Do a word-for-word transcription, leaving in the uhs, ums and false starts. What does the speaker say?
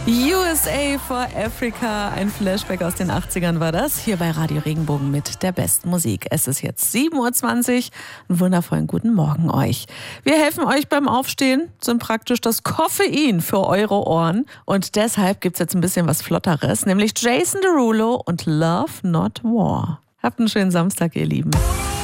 U S A for Africa, ein Flashback aus den achtzigern war das, hier bei Radio Regenbogen mit der besten Musik. Es ist jetzt sieben Uhr zwanzig, einen wundervollen guten Morgen euch. Wir helfen euch beim Aufstehen, sind praktisch das Koffein für eure Ohren und deshalb gibt's jetzt ein bisschen was Flotteres, nämlich Jason Derulo und Love Not War. Habt einen schönen Samstag, ihr Lieben.